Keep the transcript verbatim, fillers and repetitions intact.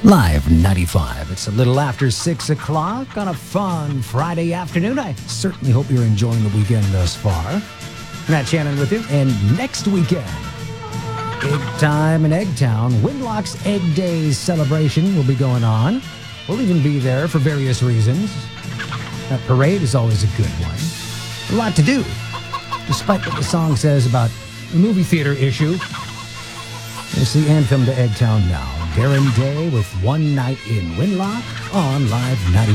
Live ninety-five. It's a little after six o'clock on a fun Friday afternoon. I certainly hope you're enjoying the weekend thus far. Matt Shannon with you. And next weekend, big time in Eggtown, Windlock's Egg Days celebration will be going on. We'll even be there for various reasons. That parade is always a good one. A lot to do, despite what the song says about the movie theater issue. It's the anthem to Eggtown now. Darren Day with One Night in Windlock on Live ninety-five.